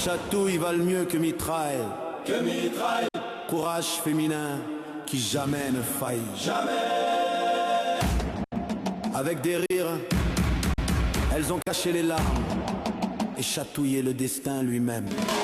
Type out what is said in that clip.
chatouilles valent mieux que mitraille. Courage féminin qui jamais ne faille. Avec des rires, elles ont caché les larmes et chatouillé le destin lui-même.